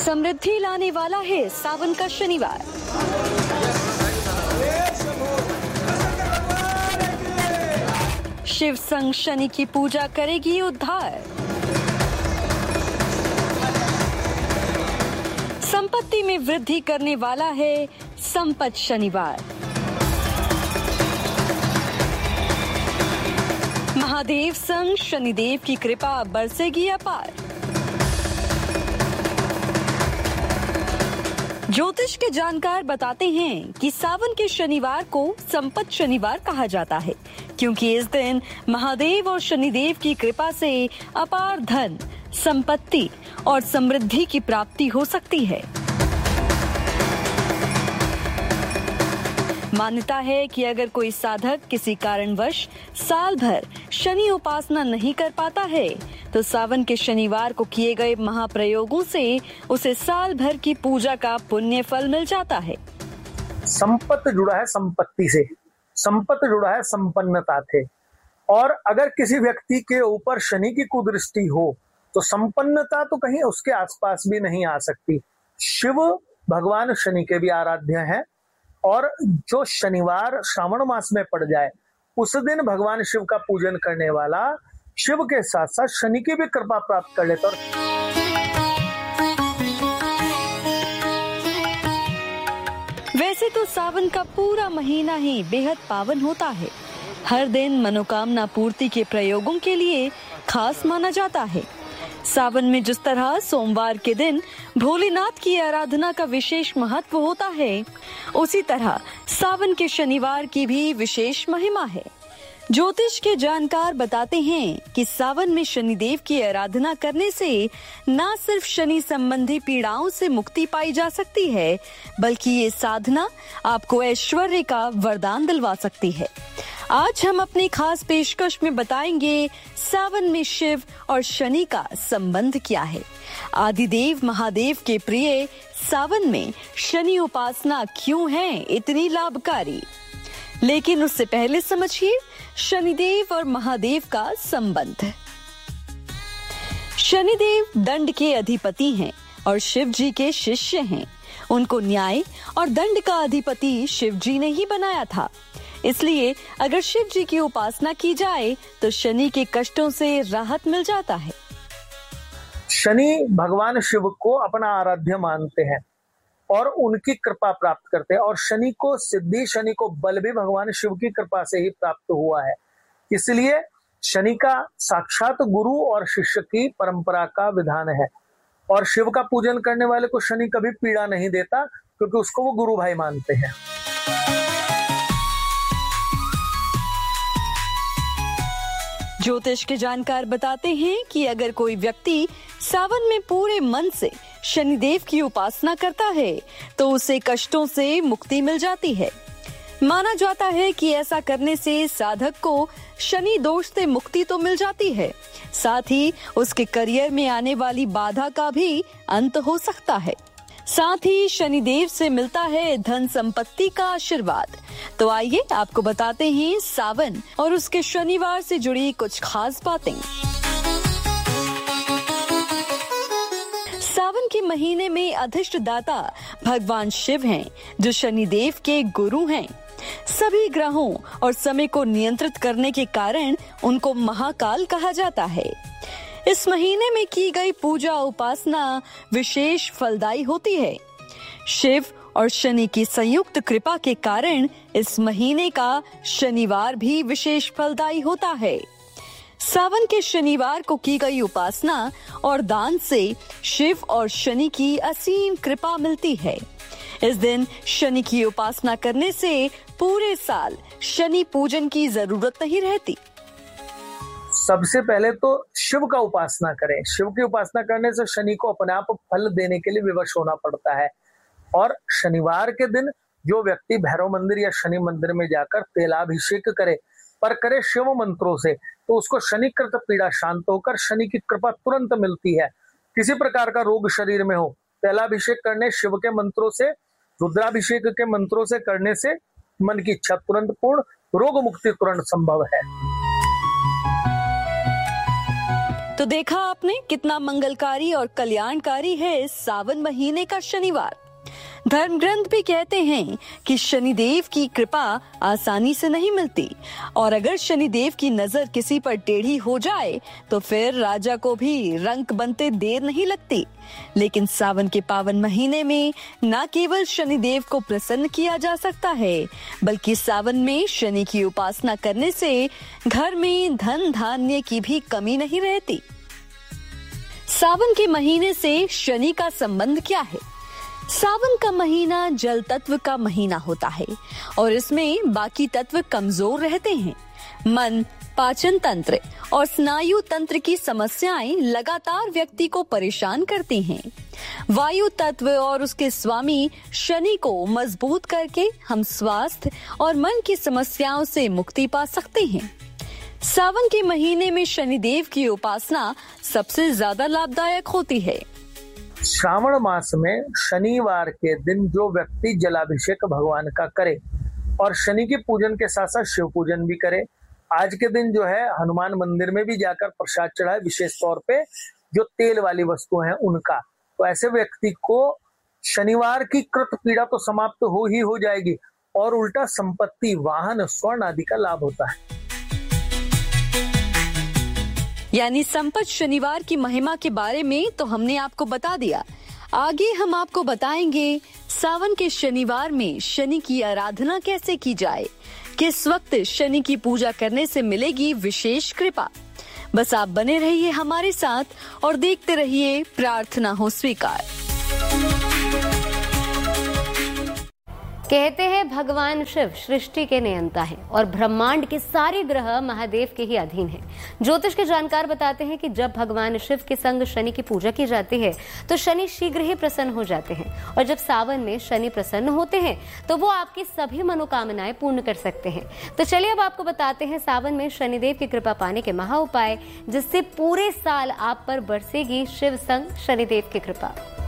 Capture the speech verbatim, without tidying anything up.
समृद्धि लाने वाला है सावन का शनिवार। शिव संग शनि की पूजा करेगी उद्धार। संपत्ति में वृद्धि करने वाला है संपत शनिवार। महादेव संग शनिदेव की कृपा बरसेगी अपार। ज्योतिष के जानकार बताते हैं कि सावन के शनिवार को संपत शनिवार कहा जाता है, क्योंकि इस दिन महादेव और शनिदेव की कृपा से अपार धन, संपत्ति और समृद्धि की प्राप्ति हो सकती है। मान्यता है कि अगर कोई साधक किसी कारणवश साल भर शनि उपासना नहीं कर पाता है, तो सावन के शनिवार को किए गए महाप्रयोगों से उसे साल भर की पूजा का पुण्य फल मिल जाता है। संपत्ति जुड़ा है संपत्ति से, संपत्ति जुड़ा है संपन्नता से। और अगर किसी व्यक्ति के ऊपर शनि की कुदृष्टि हो तो संपन्नता तो कहीं उसके आसपास भी नहीं आ सकती। शिव भगवान शनि के भी आराध्य हैं, और जो शनिवार श्रावण मास में पड़ जाए उस दिन भगवान शिव का पूजन करने वाला शिव के साथ साथ शनि की भी कृपा प्राप्त कर लेता। वैसे तो सावन का पूरा महीना ही बेहद पावन होता है। हर दिन मनोकामना पूर्ति के प्रयोगों के लिए खास माना जाता है। सावन में जिस तरह सोमवार के दिन भोलेनाथ की आराधना का विशेष महत्व होता है, उसी तरह सावन के शनिवार की भी विशेष महिमा है। ज्योतिष के जानकार बताते हैं कि सावन में शनिदेव की आराधना करने से न सिर्फ शनि संबंधी पीड़ाओं से मुक्ति पाई जा सकती है, बल्कि ये साधना आपको ऐश्वर्य का वरदान दिलवा सकती है। आज हम अपनी खास पेशकश में बताएंगे सावन में शिव और शनि का संबंध क्या है। आदिदेव महादेव के प्रिय सावन में शनि उपासना क्यों है इतनी लाभकारी। लेकिन उससे पहले समझिए शनिदेव और महादेव का संबंध। शनिदेव दंड के अधिपति हैं और शिव जी के शिष्य हैं। उनको न्याय और दंड का अधिपति शिव जी ने ही बनाया था। इसलिए अगर शिव जी की उपासना की जाए तो शनि के कष्टों से राहत मिल जाता है। शनि भगवान शिव को अपना आराध्य मानते हैं और उनकी कृपा प्राप्त करते हैं, और शनि को सिद्धि, शनि को बल भी भगवान शिव की कृपा से ही प्राप्त हुआ है। इसलिए शनि का साक्षात गुरु और शिष्य की परंपरा का विधान है, और शिव का पूजन करने वाले को शनि कभी पीड़ा नहीं देता, क्योंकि उसको वो गुरु भाई मानते हैं। ज्योतिष के जानकार बताते हैं कि अगर कोई व्यक्ति सावन में पूरे मन से शनिदेव की उपासना करता है तो उसे कष्टों से मुक्ति मिल जाती है। माना जाता है कि ऐसा करने से साधक को शनि दोष से मुक्ति तो मिल जाती है, साथ ही उसके करियर में आने वाली बाधा का भी अंत हो सकता है। साथ ही शनिदेव से मिलता है धन संपत्ति का आशीर्वाद। तो आइए आपको बताते हैं सावन और उसके शनिवार से जुड़ी कुछ खास बातें। सावन के महीने में अधिष्ट दाता भगवान शिव हैं, जो शनिदेव के गुरु हैं। सभी ग्रहों और समय को नियंत्रित करने के कारण उनको महाकाल कहा जाता है। इस महीने में की गई पूजा उपासना विशेष फलदायी होती है। शिव और शनि की संयुक्त कृपा के कारण इस महीने का शनिवार भी विशेष फलदायी होता है। सावन के शनिवार को की गई उपासना और दान से शिव और शनि की असीम कृपा मिलती है। इस दिन शनि की उपासना करने से पूरे साल शनि पूजन की जरूरत नहीं रहती। सबसे पहले तो शिव का उपासना करें। शिव की उपासना करने से शनि को अपने आप फल देने के लिए विवश होना पड़ता है। और शनिवार के दिन जो व्यक्ति भैरव मंदिर या शनि मंदिर में जाकर तेलाभिषेक करे, पर करे शिव मंत्रों से, तो उसको शनिकृत पीड़ा शांत होकर शनि की कृपा तुरंत मिलती है। किसी प्रकार का रोग शरीर में हो, तेलाभिषेक करने शिव के मंत्रों से, रुद्राभिषेक के मंत्रों से करने से मन की इच्छा तुरंत पूर्ण, रोग मुक्ति तुरंत संभव है। तो देखा आपने कितना मंगलकारी और कल्याणकारी है सावन महीने का शनिवार। धर्म ग्रंथ भी कहते हैं कि शनिदेव की कृपा आसानी से नहीं मिलती और अगर शनिदेव की नजर किसी पर टेढ़ी हो जाए तो फिर राजा को भी रंक बनते देर नहीं लगती। लेकिन सावन के पावन महीने में न केवल शनिदेव को प्रसन्न किया जा सकता है बल्कि सावन में शनि की उपासना करने से घर में धन धान्य की भी कमी नहीं रहती। सावन के महीने से शनि का संबंध क्या है? सावन का महीना जल तत्व का महीना होता है और इसमें बाकी तत्व कमजोर रहते हैं। मन, पाचन तंत्र और स्नायु तंत्र की समस्याएं लगातार व्यक्ति को परेशान करती हैं। वायु तत्व और उसके स्वामी शनि को मजबूत करके हम स्वास्थ्य और मन की समस्याओं से मुक्ति पा सकते हैं। सावन के महीने में शनिदेव की उपासना सबसे ज्यादा लाभदायक होती है। श्रावण मास में शनिवार के दिन जो व्यक्ति जलाभिषेक भगवान का करे और शनि के पूजन के साथ साथ शिव पूजन भी करे, आज के दिन जो है हनुमान मंदिर में भी जाकर प्रसाद चढ़ाए, विशेष तौर पे जो तेल वाली वस्तुएं हैं उनका, तो ऐसे व्यक्ति को शनिवार की कृत पीड़ा तो समाप्त हो ही हो जाएगी और उल्टा संपत्ति, वाहन, स्वर्ण आदि का लाभ होता है। यानी संपत शनिवार की महिमा के बारे में तो हमने आपको बता दिया। आगे हम आपको बताएंगे सावन के शनिवार में शनि की आराधना कैसे की जाए, किस वक्त शनि की पूजा करने से मिलेगी विशेष कृपा। बस आप बने रहिए हमारे साथ और देखते रहिए प्रार्थना हो स्वीकार। कहते हैं भगवान शिव सृष्टि के नियंता हैं और ब्रह्मांड के सारे ग्रह महादेव के ही अधीन हैं। ज्योतिष के जानकार बताते हैं कि जब भगवान शिव के संग शनि की पूजा की जाती है तो शनि शीघ्र ही प्रसन्न हो जाते हैं और जब सावन में शनि प्रसन्न होते हैं तो वो आपकी सभी मनोकामनाएं पूर्ण कर सकते हैं। तो चलिए अब आपको बताते हैं सावन में शनिदेव की कृपा पाने के महा उपाय जिससे पूरे साल आप पर बरसेगी शिव संग शनिदेव की कृपा।